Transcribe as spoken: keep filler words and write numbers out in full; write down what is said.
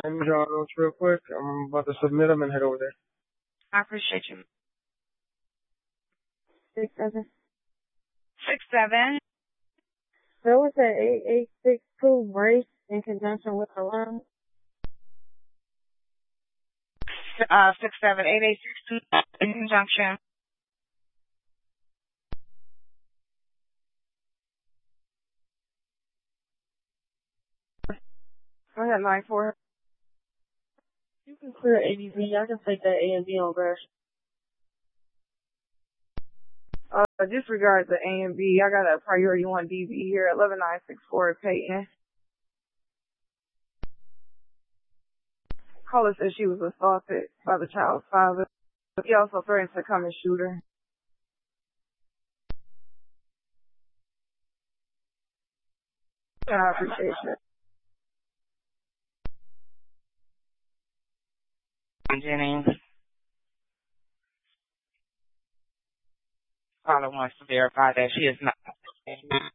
let me draw those real quick. I'm about to submit them and head over there. I appreciate you. Six seven. Six seven. So was that eight eight six two brace in conjunction with the lung? Uh, six seven eight eight six two in conjunction. I had nine four. You can clear A D V. I can take that A and B on brush. Uh, disregard the A and B. I got a priority one D V here, eleven nine six four Peyton. Caller said she was assaulted by the child's father. He also threatened to come and shoot her. I appreciate you. Jennings. Caller wants to verify that she is not.